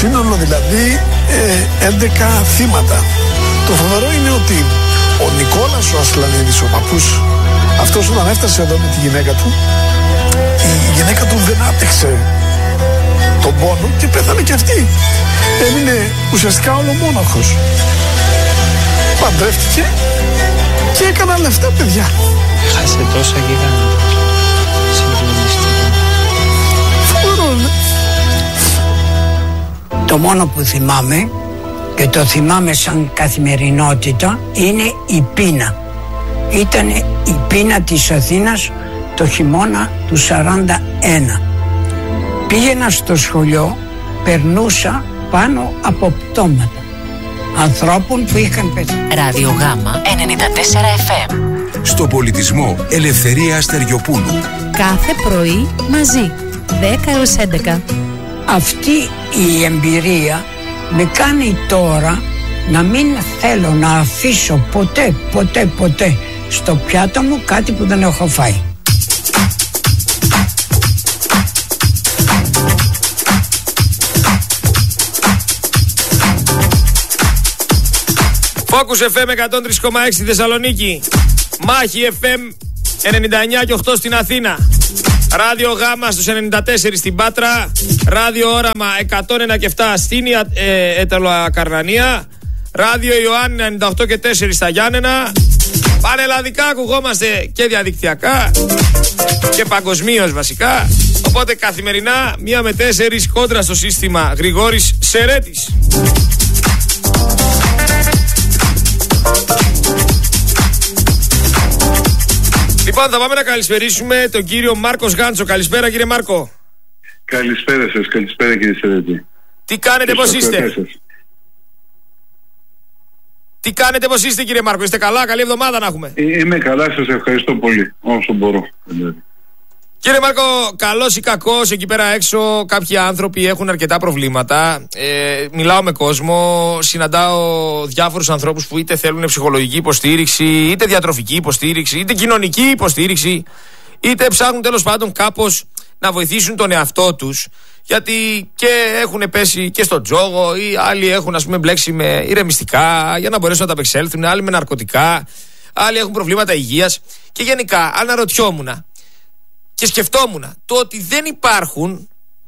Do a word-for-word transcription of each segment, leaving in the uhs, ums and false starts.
Σύνολο δηλαδή ε, έντεκα θύματα. Το φοβερό είναι ότι ο Νικόλας ο Ασλανίδης, ο παππούς, αυτός όταν έφτασε εδώ με τη γυναίκα του, η γυναίκα του δεν άπτυξε τον πόνο και πέθανε κι αυτή. Έμεινε ουσιαστικά ολομόναχος. Παντρεύτηκε και έκανα λεφτά, παιδιά. Χάσε τόσα και έκανε συγκλονιστικό. Φοβερό, ναι. Το μόνο που θυμάμαι, και το θυμάμαι σαν καθημερινότητα, είναι η πείνα. Ήταν η πείνα της Αθήνας το χειμώνα του σαράντα ένα. Πήγαινα στο σχολείο, περνούσα πάνω από πτώματα ανθρώπων που είχαν πεθάνει. Ράδιο Γάμα ενενήντα τέσσερα εφ εμ. Στο πολιτισμό Ελευθερία Αστεριοπούλου. Κάθε πρωί μαζί, δέκα έως έντεκα. Αυτή η εμπειρία με κάνει τώρα να μην θέλω να αφήσω ποτέ, ποτέ, ποτέ στο πιάτο μου κάτι που δεν έχω φάει. Focus εφ εμ εκατόν τρία κόμμα έξι στη Θεσσαλονίκη. Μάχη εφ εμ ενενήντα εννιά και οκτώ στην Αθήνα. Ράδιο Γάμα στους ενενήντα τέσσερα στην Πάτρα. Ράδιο Όραμα εκατόν ένα και επτά στην ε, Ετωλοακαρνανία. Ράδιο Ιωάννη ενενήντα οκτώ και τέσσερα στα Γιάννενα. Πανελλαδικά ακουγόμαστε και διαδικτυακά και παγκοσμίως βασικά. Οπότε καθημερινά μία με τέσσερις κόντρα στο σύστημα. Γρηγόρης Σερέτης. Λοιπόν, θα πάμε να καλησπερίσουμε τον κύριο Μάρκο Γάντσο. Καλησπέρα, κύριε Μάρκο. Καλησπέρα σας, καλησπέρα κύριε Σερέτη. Τι κάνετε, πώς είστε? Τι κάνετε, πώς είστε, κύριε Μάρκο? Είστε καλά? Καλή εβδομάδα να έχουμε. Είμαι καλά, σας ευχαριστώ πολύ, όσο μπορώ. Κύριε Μάρκο, καλός ή κακός, εκεί πέρα έξω κάποιοι άνθρωποι έχουν αρκετά προβλήματα. Ε, μιλάω με κόσμο, συναντάω διάφορους ανθρώπους που είτε θέλουν ψυχολογική υποστήριξη, είτε διατροφική υποστήριξη, είτε κοινωνική υποστήριξη, είτε ψάχνουν τέλος πάντων κάπως να βοηθήσουν τον εαυτό τους. Γιατί και έχουν πέσει και στο τζόγο, ή άλλοι έχουν, ας πούμε, μπλέξει με ηρεμιστικά για να μπορέσουν να τα απεξέλθουν, άλλοι με ναρκωτικά, άλλοι έχουν προβλήματα υγείας. Και γενικά αναρωτιόμουν και σκεφτόμουν το ότι δεν υπάρχουν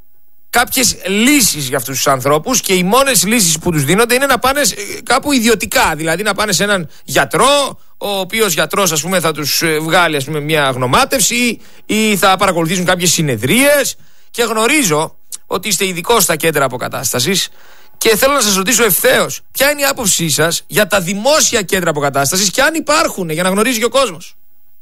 κάποιες λύσεις για αυτούς τους ανθρώπους και οι μόνες λύσεις που τους δίνονται είναι να πάνε κάπου ιδιωτικά. Δηλαδή να πάνε σε έναν γιατρό, ο οποίος γιατρός, ας πούμε, θα τους βγάλει, ας πούμε, μια γνωμάτευση ή θα παρακολουθήσουν κάποιες συνεδρίες. Και γνωρίζω ότι είστε ειδικός στα κέντρα αποκατάστασης και θέλω να σας ρωτήσω ευθέως, ποια είναι η άποψή σας για τα δημόσια κέντρα αποκατάστασης και αν υπάρχουν, για να γνωρίζει και ο κόσμος.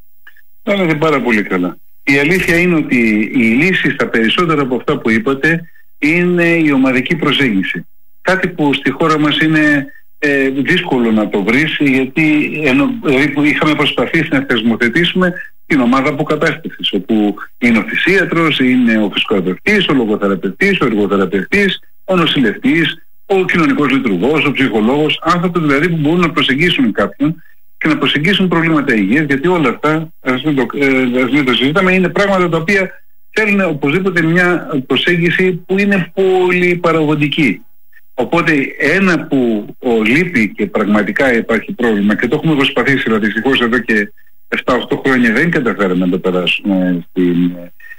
Κάνατε πάρα πολύ καλά. Η αλήθεια είναι ότι η λύση στα περισσότερα από αυτά που είπατε είναι η ομαδική προσέγγιση. Κάτι που στη χώρα μας είναι ε, δύσκολο να το βρεις, γιατί ενώ, δηλαδή είχαμε προσπαθήσει να θεσμοθετήσουμε την ομάδα αποκατάστασης, όπου είναι ο φυσίατρος, είναι ο φυσικοθεραπευτής, ο λογοθεραπευτής, ο εργοθεραπευτής, ο νοσηλευτής, ο κοινωνικός λειτουργός, ο ψυχολόγος, άνθρωποι δηλαδή που μπορούν να προσεγγίσουν κάποιον και να προσεγγίσουν προβλήματα υγείας, γιατί όλα αυτά, ας μην το, ε, ας μην το συζητάμε, είναι πράγματα τα οποία θέλουν οπωσδήποτε μια προσέγγιση που είναι πολύ παραγωγική. Οπότε ένα που ο, λείπει και πραγματικά υπάρχει πρόβλημα, και το έχουμε προσπαθήσει, αλλά δυστυχώς εδώ και επτά οκτώ χρόνια δεν καταφέραμε να το περάσουμε στην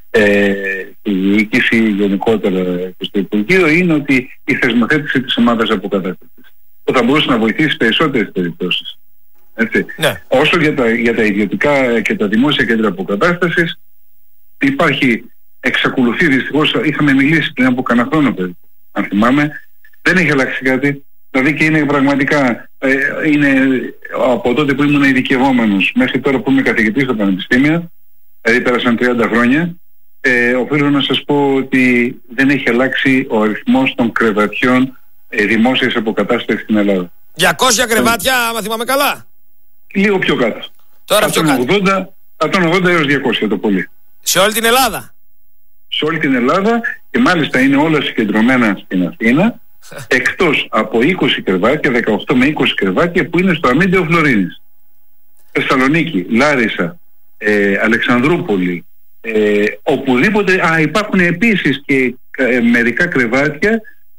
ε, διοίκηση γενικότερα και στο Υπουργείο, είναι ότι η θεσμοθέτηση της ομάδας αποκατάστασης που θα μπορούσε να βοηθήσει περισσότερες περιπτώσεις. Έτσι. Ναι. Όσο για τα, για τα ιδιωτικά και τα δημόσια κέντρα αποκατάστασης, υπάρχει, εξακολουθεί δυστυχώς, είχαμε μιλήσει πριν από κανένα χρόνο περίπου, αν θυμάμαι, δεν έχει αλλάξει κάτι. Δηλαδή και είναι πραγματικά, ε, είναι από τότε που ήμουν ειδικευόμενος μέχρι τώρα που είμαι καθηγητής στο Πανεπιστήμιο, δηλαδή πέρασαν τριάντα χρόνια, ε, οφείλω να σας πω ότι δεν έχει αλλάξει ο αριθμός των κρεβατιών ε, δημόσιας αποκατάστασης στην Ελλάδα. διακόσια κρεβάτια, άμα θυμάμαι καλά. Λίγο πιο κάτω. Τώρα πιο κάτω. εκατόν ογδόντα έως διακόσια το πολύ. Σε όλη την Ελλάδα. Σε όλη την Ελλάδα, και μάλιστα είναι όλα συγκεντρωμένα στην Αθήνα, εκτός από είκοσι κρεβάτια, δεκαοκτώ με είκοσι κρεβάτια που είναι στο Αμύντεο Φλωρίνης. Θεσσαλονίκη, Λάρισα, ε, Αλεξανδρούπολη, ε, οπουδήποτε. Α, υπάρχουν επίσης και ε, μερικά κρεβάτια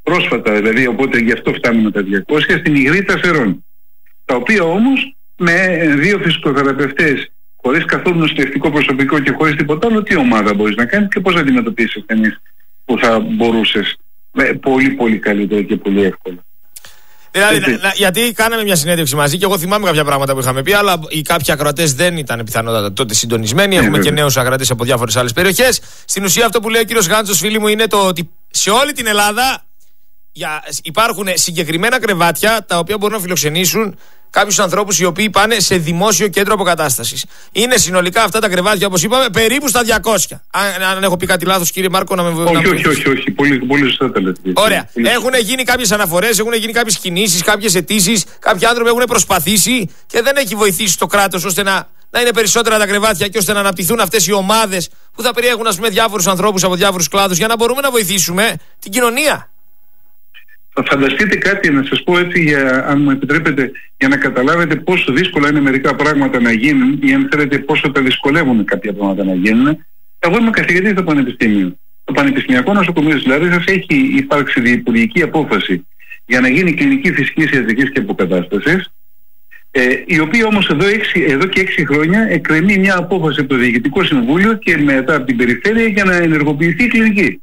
πρόσφατα, δηλαδή, οπότε γι' αυτό φτάνουμε τα διακόσια, στην Ιγρήτα Σερών. Τα οποία όμως με δύο φυσικοθεραπευτές, χωρίς καθόλου νοσηλευτικό προσωπικό και χωρίς τίποτα άλλο, τι ομάδα μπορείς να κάνεις και πώς να αντιμετωπίσεις ασθενείς που θα μπορούσες πολύ πολύ καλύτερα και πολύ εύκολα. Δηλαδή, να, να, γιατί κάναμε μια συνέντευξη μαζί και εγώ θυμάμαι κάποια πράγματα που είχαμε πει, αλλά οι κάποιοι ακροατές δεν ήταν πιθανότατα τότε συντονισμένοι. Έχουμε ναι, και νέους ακροατές από διάφορες άλλες περιοχές. Στην ουσία, αυτό που λέει ο κύριος Γάντσος, φίλοι μου, είναι το ότι σε όλη την Ελλάδα για, υπάρχουν συγκεκριμένα κρεβάτια τα οποία μπορούν να φιλοξενήσουν κάποιους ανθρώπους οι οποίοι πάνε σε δημόσιο κέντρο αποκατάστασης. Είναι συνολικά αυτά τα κρεβάτια, όπως είπαμε, περίπου στα διακόσια. Αν, αν έχω πει κάτι λάθος, κύριε Μάρκο, να με βοηθήσει. Όχι, όχι, όχι, όχι. Πολύ, πολύ σωστά τα λέτε. Ωραία. Έχουν γίνει κάποιες αναφορές, έχουν γίνει κάποιες κινήσεις, κάποιες αιτήσεις. Κάποιοι άνθρωποι έχουν προσπαθήσει και δεν έχει βοηθήσει το κράτος ώστε να, να είναι περισσότερα τα κρεβάτια και ώστε να αναπτυχθούν αυτές οι ομάδες που θα περιέχουν, ας πούμε, διάφορους ανθρώπους από διάφορους κλάδους για να μπορούμε να βοηθήσουμε την κοινωνία. Θα φανταστείτε κάτι, να σας πω έτσι, για, αν μου επιτρέπετε, για να καταλάβετε πόσο δύσκολα είναι μερικά πράγματα να γίνουν ή αν θέλετε πόσο τα δυσκολεύουν κάποια πράγματα να γίνουν. Εγώ είμαι καθηγητής στο Πανεπιστήμιο. Το Πανεπιστημιακό Νοσοκομείο της Λαρισσάς έχει υπάρξει διυπουργική απόφαση για να γίνει κλινική φυσικής ιατρικής και αποκατάστασης, ε, η οποία όμως εδώ, έξι, εδώ και έξι χρόνια εκκρεμεί μια απόφαση από το Διοικητικό Συμβούλιο και μετά από την Περιφέρεια για να ενεργοποιηθεί η κλινική.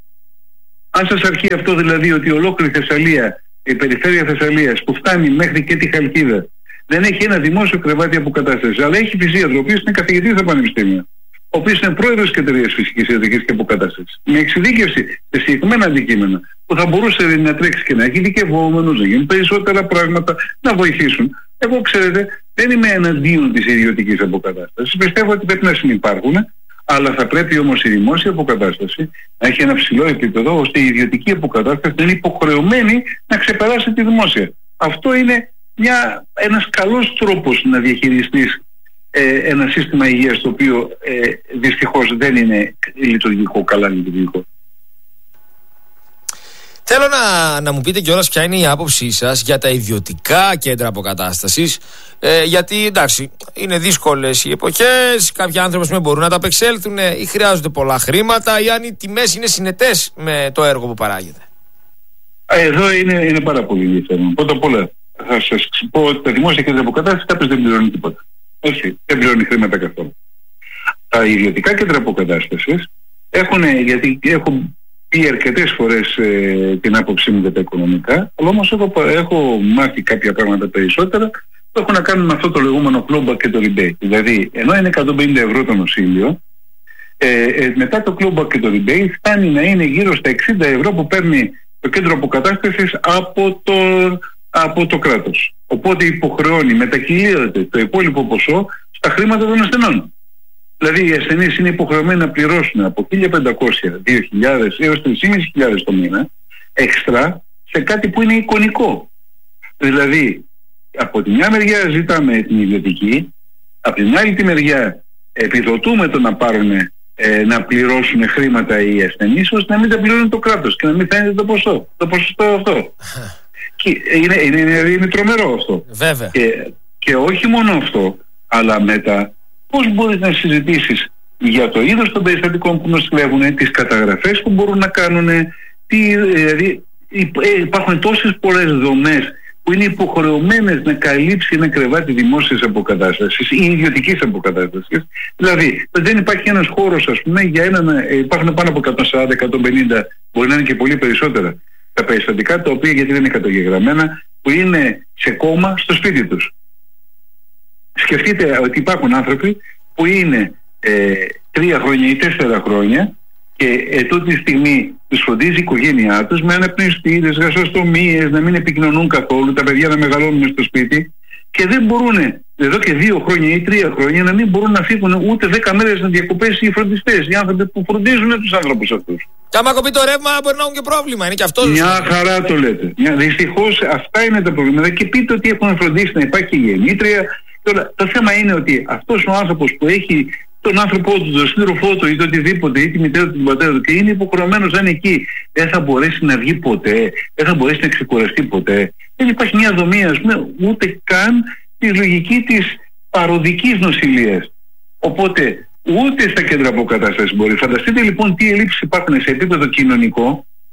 Αν σας αρχεί αυτό δηλαδή ότι ολόκληρη Θεσσαλία, η περιφέρεια Θεσσαλίας που φτάνει μέχρι και τη Χαλκίδα, δεν έχει ένα δημόσιο κρεβάτι αποκατάστασης, αλλά έχει φυσίατρο, ο οποίος είναι καθηγητής στο Πανεπιστήμιο, ο οποίος είναι πρόεδρος της εταιρείας φυσικής ιατρικής και αποκατάστασης, με εξειδίκευση σε συγκεκριμένα αντικείμενα, που θα μπορούσε να τρέξει και να έχει ειδικευόμενους, να γίνουν περισσότερα πράγματα, να βοηθήσουν. Εγώ, ξέρετε, δεν είμαι εναντίον της ιδιωτικής αποκατάστασης. Πιστεύω ότι πρέπει να συνυπάρχουν. Αλλά θα πρέπει όμως η δημόσια αποκατάσταση να έχει ένα ψηλό επίπεδο, ώστε η ιδιωτική αποκατάσταση να είναι υποχρεωμένη να ξεπεράσει τη δημόσια. Αυτό είναι μια, ένας καλός τρόπος να διαχειριστείς ε, ένα σύστημα υγείας το οποίο ε, δυστυχώς δεν είναι λειτουργικό, καλά λειτουργικό. Θέλω να, να μου πείτε κιόλας ποια είναι η άποψή σας για τα ιδιωτικά κέντρα αποκατάστασης. Ε, γιατί εντάξει, είναι δύσκολες οι εποχές. Κάποιοι άνθρωποι μπορούν να τα απεξέλθουν ή χρειάζονται πολλά χρήματα, ή αν οι τιμές είναι συνετές με το έργο που παράγεται. Εδώ είναι, είναι πάρα πολύ ενδιαφέρον. Πρώτα απ' όλα, θα σας πω ότι τα δημόσια κέντρα αποκατάστασης κάποιος δεν πληρώνει τίποτα. Όχι, δεν πληρώνει χρήματα καθόλου. Τα ιδιωτικά κέντρα αποκατάστασης έχουν, γιατί έχουν πει αρκετές φορές ε, την άποψή μου για τα οικονομικά, αλλά όμως έχω, έχω μάθει κάποια πράγματα περισσότερα που έχουν να κάνουν με αυτό το λεγόμενο clawback και το rebate. Δηλαδή, ενώ είναι εκατόν πενήντα ευρώ το νοσήλιο, ε, ε, μετά το clawback και το rebate φτάνει να είναι γύρω στα εξήντα ευρώ που παίρνει το κέντρο αποκατάστασης από το, από το κράτος. Οπότε υποχρεώνει, μετακυλίεται το υπόλοιπο ποσό στα χρήματα των ασθενών. Δηλαδή οι ασθενείς είναι υποχρεωμένοι να πληρώσουν από χίλια πεντακόσια, δύο χιλιάδες έως τρεις χιλιάδες πεντακόσια το μήνα έξτρα σε κάτι που είναι εικονικό. Δηλαδή από τη μια μεριά ζητάμε την ιδιωτική, από την άλλη τη μεριά επιδοτούμε το να πάρουν ε, να πληρώσουν χρήματα οι ασθενείς, ώστε να μην τα πληρώνει το κράτος και να μην φαίνεται το ποσό, το ποσοστό αυτό. Και είναι, είναι, είναι, είναι τρομερό αυτό. Βέβαια. Και, και όχι μόνο αυτό, αλλά μετά πώς μπορείς να συζητήσεις για το είδος των περιστατικών που νοσηλεύουν, τις καταγραφές που μπορούν να κάνουν, τι, δηλαδή υπάρχουν τόσες πολλές δομές που είναι υποχρεωμένες να καλύψει ένα κρεβάτι δημόσιας αποκατάστασης ή ιδιωτικής αποκατάστασης. Δηλαδή δεν υπάρχει ένας χώρος, ας πούμε, για έναν, υπάρχουν πάνω από εκατόν σαράντα εκατόν πενήντα, μπορεί να είναι και πολύ περισσότερα τα περιστατικά, τα οποία γιατί δεν είναι καταγεγραμμένα, που είναι σε κόμμα στο σπίτι τους. Σκεφτείτε ότι υπάρχουν άνθρωποι που είναι ε, τρία χρόνια ή τέσσερα χρόνια και ε, τούτη τη στιγμή τους φροντίζει η οικογένειά τους με αναπνευστήρες, γασοστομίες, να μην επικοινωνούν καθόλου, τα παιδιά να μεγαλώνουν στο σπίτι και δεν μπορούν εδώ και δύο χρόνια ή τρία χρόνια να μην μπορούν να φύγουν ούτε δέκα μέρες να διακοπές οι φροντιστές, οι άνθρωποι που φροντίζουν τους άνθρωπους αυτούς. Και άμα κοπεί το ρεύμα μπορεί να έχουν και πρόβλημα, είναι και αυτό. Μια χαρά το λέτε. Δυστυχώς αυτά είναι τα προβλήματα και πείτε ότι έχουν φροντίσει να υπάρχει γεννήτρια. Τώρα, το θέμα είναι ότι αυτός ο άνθρωπος που έχει τον άνθρωπό του, τον σύντροφό του ή το οτιδήποτε, ή τη μητέρα του, τον πατέρα του και είναι υποχρεωμένος να είναι εκεί, δεν θα μπορέσει να βγει ποτέ, δεν θα μπορέσει να ξεκουραστεί ποτέ. Δεν υπάρχει μια δομή, ας πούμε, ούτε καν τη λογική της παροδικής νοσηλείας. Οπότε, ούτε στα κέντρα αποκατάστασης μπορεί. Φανταστείτε λοιπόν τι ελλείψεις υπάρχουν σε επίπεδο κοινωνικό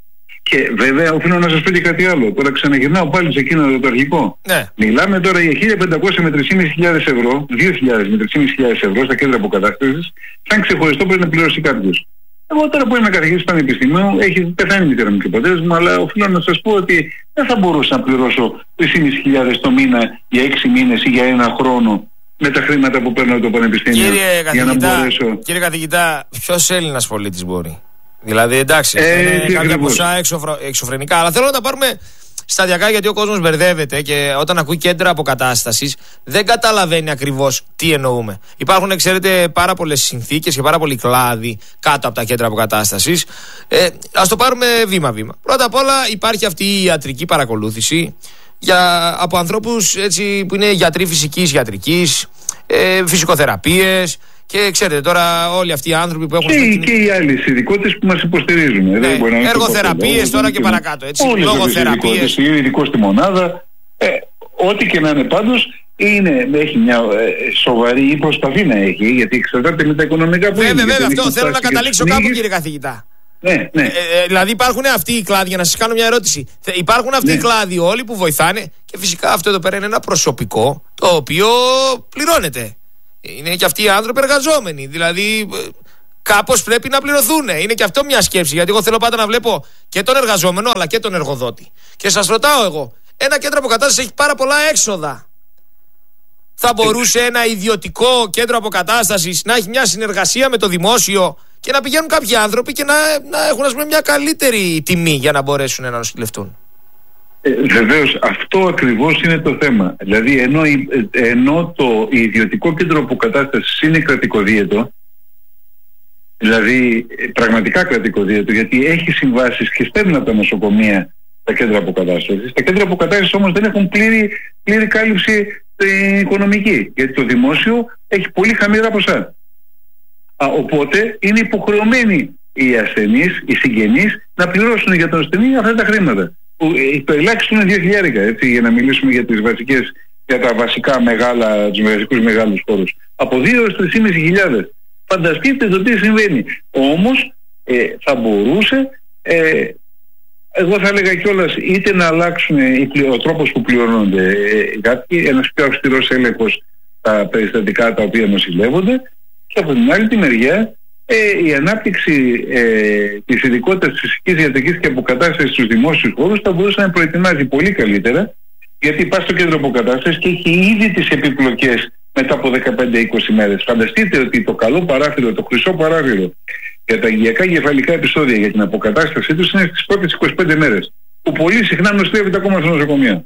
Και βέβαια οφείλω να σας πω και κάτι άλλο. Τώρα ξαναγυρνάω πάλι σε εκείνο το αρχικό. Ναι. Μιλάμε τώρα για χίλια πεντακόσια με τρεις χιλιάδες πεντακόσια ευρώ, δύο χιλιάδες με τρεις χιλιάδες πεντακόσια ευρώ στα κέντρα αποκατάστασης, σαν ξεχωριστό πρέπει να πληρώσει κάποιος. Εγώ τώρα που είμαι καθηγητής πανεπιστημίου, έχει πεθάνει η μητέρα μου και ο πατέρας μου, αλλά οφείλω να σας πω ότι δεν θα μπορούσα να πληρώσω τρεις χιλιάδες πεντακόσια το μήνα για έξι μήνες ή για ένα χρόνο με τα χρήματα που παίρνω από το πανεπιστήμιο. Κύριε για καθηγητά, να μπορέσω... κύριε καθηγητά, ποιος Έλληνας πολίτης μπορεί? Δηλαδή εντάξει, Ε, είναι κάποια ακριβώς. ποσά εξωφρα... εξωφρενικά, αλλά θέλω να τα πάρουμε σταδιακά, γιατί ο κόσμος μπερδεύεται και όταν ακούει κέντρα αποκατάστασης δεν καταλαβαίνει ακριβώς τι εννοούμε. Υπάρχουν, ξέρετε, πάρα πολλές συνθήκες και πάρα πολλοί κλάδοι κάτω από τα κέντρα αποκατάστασης. Ε, ας το πάρουμε βήμα-βήμα. Πρώτα απ' όλα υπάρχει αυτή η ιατρική παρακολούθηση για, από ανθρώπους έτσι, που είναι γιατροί φυσικής ιατρικής, ε, φυσικοθεραπείες. Και ξέρετε τώρα όλοι αυτοί οι άνθρωποι που έχουν... Και, στην... και οι άλλες ειδικότητες που μας υποστηρίζουν. Ναι, δεν μπορεί να εργοθεραπείες τώρα και παρακάτω. Έτσι, όλες λογοθεραπείες. Ειδικό στη μονάδα. Ε, ό,τι και να είναι πάντως, είναι, έχει μια ε, σοβαρή ή προσπαθεί να έχει, γιατί εξαρτάται με τα οικονομικά που βέβαια, είναι. Βέβαια, βέβαια, αυτό θέλω να καταλήξω κάπου, κύριε καθηγητά. Ναι, ναι. Ε, ε, δηλαδή υπάρχουν αυτοί οι κλάδοι, για να σας κάνω μια ερώτηση. Υπάρχουν αυτοί ναι. οι κλάδοι όλοι που βοηθάνε και φυσικά αυτό εδώ πέρα είναι ένα προσωπικό το οποίο πληρώνεται. Είναι και αυτοί οι άνθρωποι εργαζόμενοι. Δηλαδή κάπως πρέπει να πληρωθούν. Είναι και αυτό μια σκέψη. Γιατί εγώ θέλω πάντα να βλέπω και τον εργαζόμενο αλλά και τον εργοδότη. Και σας ρωτάω εγώ, ένα κέντρο αποκατάστασης έχει πάρα πολλά έξοδα. Θα μπορούσε ένα ιδιωτικό κέντρο αποκατάστασης να έχει μια συνεργασία με το δημόσιο και να πηγαίνουν κάποιοι άνθρωποι και να, να έχουν, ας πούμε, μια καλύτερη τιμή για να μπορέσουν να νοσηλευτούν? Ε, βεβαίως, αυτό ακριβώς είναι το θέμα. Δηλαδή, ενώ, ενώ το ιδιωτικό κέντρο αποκατάστασης είναι κρατικοδίαιτο, δηλαδή πραγματικά κρατικοδίαιτο, γιατί έχει συμβάσεις και στέλνουν από τα νοσοκομεία τα κέντρα αποκατάστασης. Τα κέντρα αποκατάστασης όμως δεν έχουν πλήρη, πλήρη κάλυψη ε, οικονομική, γιατί το δημόσιο έχει πολύ χαμηλά ποσά. Α, οπότε είναι υποχρεωμένοι οι ασθενείς, οι συγγενείς, να πληρώσουν για τον ασθενή αυτά τα χρήματα. Το ελάχιστο είναι δύο χιλιάρικα, έτσι, για να μιλήσουμε για τις βασικές, για τα βασικά μεγάλα, τους βασικούς μεγάλους χώρους. Από δύο έως τρεις χιλιάδες πεντακόσια. Φανταστείτε το τι συμβαίνει. Όμως ε, θα μπορούσε, ε, εγώ θα έλεγα κιόλας, είτε να αλλάξουν ο τρόπος που πληρώνονται ε, κάποιοι, ένας πιο αυστηρός έλεγχος στα περιστατικά τα οποία νοσηλεύονται, και από την άλλη τη μεριά Ε, η ανάπτυξη ε, της ειδικότητας της φυσικής ιατρικής και αποκατάστασης στους δημόσιους χώρους θα μπορούσε να προετοιμάζει πολύ καλύτερα, γιατί πας στο κέντρο αποκατάστασης και έχει ήδη τις επιπλοκές μετά από δεκαπέντε είκοσι μέρες. Φανταστείτε ότι το καλό παράθυρο, το χρυσό παράθυρο για τα υγειακά κεφαλικά επεισόδια για την αποκατάστασή τους είναι στις πρώτες είκοσι πέντε μέρες, που πολύ συχνά νοσηλεύεται ακόμα στο νοσοκομείο.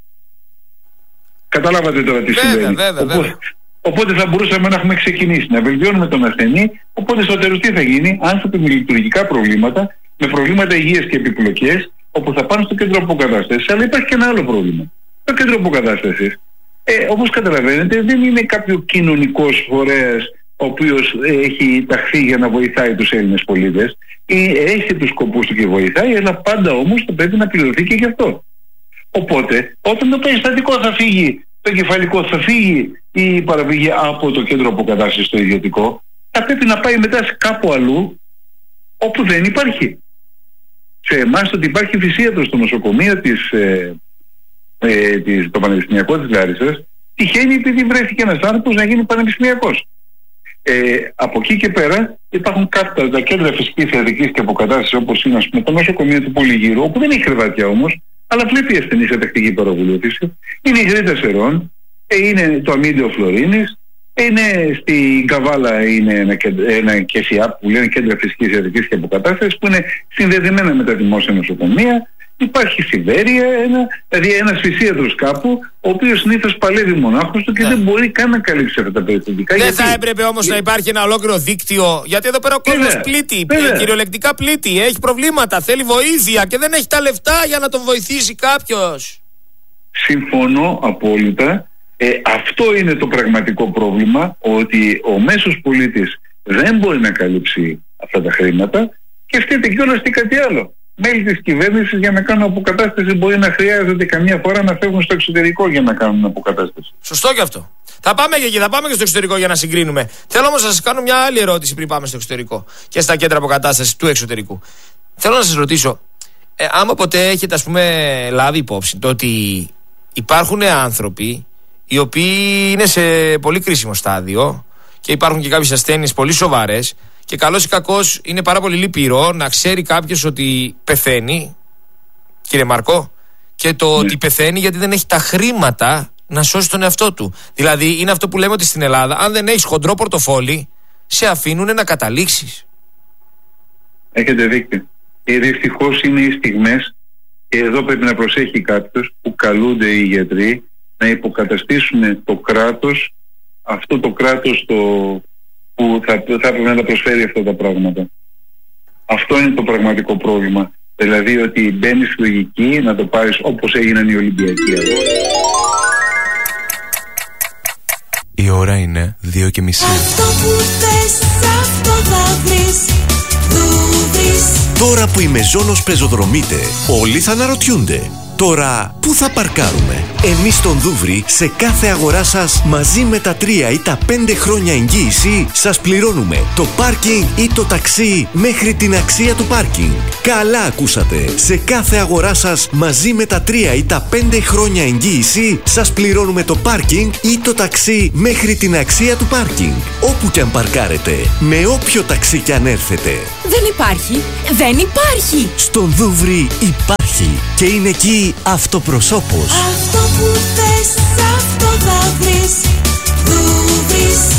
Καταλάβατε τώρα τι βέβαια, συμβαίνει. Βέβαια, βέβαια. Οπότε, Οπότε θα μπορούσαμε να έχουμε ξεκινήσει να βελτιώνουμε τον ασθενή. Οπότε στο τέλος τι θα γίνει? Άνθρωποι με λειτουργικά προβλήματα, με προβλήματα υγείας και επιπλοκές, όπου θα πάνε στο κέντρο αποκατάστασης. Αλλά υπάρχει και ένα άλλο πρόβλημα. Το κέντρο αποκατάστασης, ε, όπως καταλαβαίνετε, δεν είναι κάποιο κοινωνικός φορέας ο οποίος ε, έχει ταχθεί για να βοηθάει τους Έλληνες πολίτες. Ε, έχει τους σκοπούς του και βοηθάει, αλλά πάντα όμως θα πρέπει να πληρωθεί και γι' αυτό. Οπότε, όταν το περιστατικό θα φύγει, το εγκεφαλικό θα φύγει η παραβηγή από το κέντρο αποκατάστασης στο ιδιωτικό, θα πρέπει να πάει μετά σε κάπου αλλού όπου δεν υπάρχει. Σε εμάς το ότι υπάρχει φυσίατρος στο νοσοκομείο της, ε, ε, της, το Πανεπιστημιακό της Λάρισσας τυχαίνει επειδή βρέθηκε ένας άνθρωπος να γίνει πανεπιστημιακός. Ε, από εκεί και πέρα υπάρχουν κάποια τα κέντρα φυσικής ιατρικής και αποκατάστασης, όπως είναι, ας πούμε, το νοσοκομείο του Πολυγύρου, όπου δεν έχει κρεβάτια όμως, αλλά βλέπει ασθενή σε τακτική παρακολούθηση. Είναι η Γρήτα Σερών, είναι το Αμύντιο Φλωρίνης, είναι στην Καβάλα, είναι ένα, ένα ΚΕΣΙΑΠ που λένε Κέντρα Φυσικής Ιατρικής και Αποκατάστασης, που είναι συνδεδεμένα με τα δημόσια νοσοκομεία. Υπάρχει Σιβέρια, ένα, δηλαδή ένας φυσίατρος κάπου, ο οποίος συνήθως παλεύει μονάχος του και ναι. δεν μπορεί καν να καλύψει αυτά τα περιστατικά. Δεν γιατί... θα έπρεπε όμως να υπάρχει ένα ολόκληρο δίκτυο, γιατί εδώ πέρα ο κόσμος πλήττει, κυριολεκτικά πλήττει, έχει προβλήματα, θέλει βοήθεια και δεν έχει τα λεφτά για να τον βοηθήσει κάποιος. Συμφωνώ απόλυτα. Ε, αυτό είναι το πραγματικό πρόβλημα, ότι ο μέσος πολίτης δεν μπορεί να καλύψει αυτά τα χρήματα και σκέφτεται κιόλας τι κάτι άλλο. Μέλη της κυβέρνησης για να κάνουν αποκατάσταση μπορεί να χρειάζεται καμιά φορά να φεύγουν στο εξωτερικό για να κάνουν αποκατάσταση. Σωστό και αυτό. Θα πάμε και εκεί, θα πάμε και στο εξωτερικό για να συγκρίνουμε. Θέλω όμως να σας κάνω μια άλλη ερώτηση πριν πάμε στο εξωτερικό και στα κέντρα αποκατάστασης του εξωτερικού. Θέλω να σας ρωτήσω, ε, άμα ποτέ έχετε, ας πούμε, λάβει υπόψη το ότι υπάρχουν άνθρωποι οι οποίοι είναι σε πολύ κρίσιμο στάδιο και υπάρχουν και κάποιες ασθένειες πολύ σοβαρές και καλώς ή κακώς είναι πάρα πολύ λυπηρό να ξέρει κάποιος ότι πεθαίνει, κύριε Μάρκο, και το ναι. ότι πεθαίνει γιατί δεν έχει τα χρήματα να σώσει τον εαυτό του. Δηλαδή είναι αυτό που λέμε ότι στην Ελλάδα, αν δεν έχεις χοντρό πορτοφόλι, σε αφήνουν να καταλήξεις. Έχετε δίκιο. Και δυστυχώς είναι οι στιγμές, και εδώ πρέπει να προσέχει κάποιος, που καλούνται οι γιατροί να υποκαταστήσουν το κράτος, αυτό το κράτος το, που θα, θα πρέπει να τα προσφέρει αυτά τα πράγματα. Αυτό είναι το πραγματικό πρόβλημα. Δηλαδή ότι μπαίνει στη λογική να το πάρεις όπως έγιναν οι Ολυμπιακοί αγώνες. Η ώρα είναι δύο και μισή. Αυτό που θες, αυτό θα βρεις. Δούβρις. Τώρα που η Μεζόνος πεζοδρομείται, όλοι θα αναρωτιούνται. Τώρα, πού θα παρκάρουμε? Εμείς στον Δούβρι, σε κάθε αγορά σας, μαζί με τα τρία ή τα πέντε χρόνια εγγύηση, σας πληρώνουμε το πάρκινγκ ή το ταξί μέχρι την αξία του πάρκινγκ. Καλά ακούσατε! Σε κάθε αγορά σας, μαζί με τα τρία ή τα πέντε χρόνια εγγύηση, σας πληρώνουμε το πάρκινγκ ή το ταξί μέχρι την αξία του πάρκινγκ. Όπου κι αν παρκάρετε, με όποιο ταξί κι αν έρθετε. Δεν υπάρχει! Δεν υπάρχει! Στον Δούβρι υπάρχει και είναι εκεί αυτοπροσώπος. Αυτό που θες, αυτό θα βρεις. Δούβρις.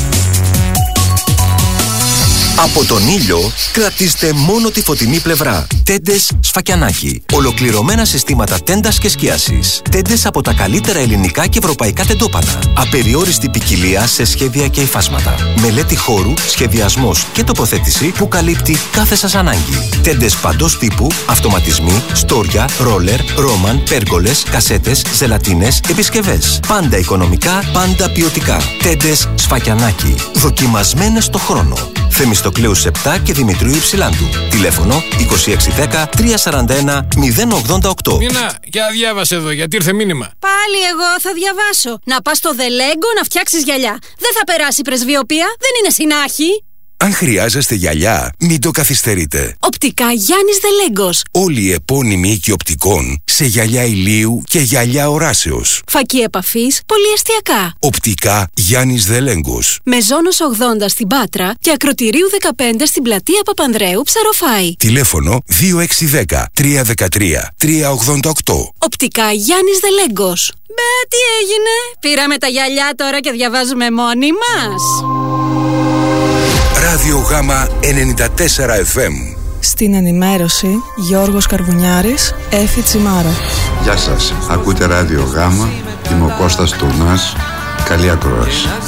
Από τον ήλιο κρατήστε μόνο τη φωτεινή πλευρά. Τέντες Σφακιανάκι. Ολοκληρωμένα συστήματα τέντας και σκίασης. Τέντες από τα καλύτερα ελληνικά και ευρωπαϊκά τεντόπανα. Απεριόριστη ποικιλία σε σχέδια και υφάσματα. Μελέτη χώρου, σχεδιασμός και τοποθέτηση που καλύπτει κάθε σας ανάγκη. Τέντες παντός τύπου, αυτοματισμοί, στόρια, ρόλερ, ρόμαν, πέργολες, κασέτες, ζελατίνες, επισκευές. Πάντα οικονομικά, πάντα ποιοτικά. Τέντες Σφακιανάκι. Δοκιμασμένες στο χρόνο. Θεμιστοκλέους επτά και Δημητρίου Υψηλάντου. Τηλέφωνο είκοσι έξι δέκα τριακόσια σαράντα ένα μηδέν ογδόντα οκτώ. Μίνα, για διάβασε εδώ, γιατί ήρθε μήνυμα. Πάλι εγώ θα διαβάσω. Να πας στο Δελέγκο να φτιάξεις γυαλιά. Δεν θα περάσει πρεσβειοποία, δεν είναι συνάχη. Αν χρειάζεστε γυαλιά, μην το καθυστερείτε. Οπτικά Γιάννης Δελέγκος. Όλοι οι επώνυμοι οίκοι οπτικών σε γυαλιά ηλίου και γυαλιά οράσεως. Φακή επαφής, πολυεστιακά. Οπτικά Γιάννης Δελέγκος. Μεζόνος ογδόντα στην Πάτρα και Ακροτηρίου δεκαπέντε στην πλατεία Παπανδρέου, Ψαροφάη. Τηλέφωνο δύο έξι δέκα τριακόσια δεκατρία τριακόσια ογδόντα οκτώ. Οπτικά Γιάννης Δελέγκος. Μπε, τι έγινε? Πήραμε τα γυαλιά τώρα και διαβάζουμε μόνοι μας. Ράδιο Γάμα ενενήντα τέσσερα εφ εμ. Στην ενημέρωση Γιώργος Καρβουνιάρης, Έφη Τσιμάρα. Γεια σας, ακούτε Ράδιο Γάμα, είμαι ο Κώστας Τουνάς, καλή ακρόαση.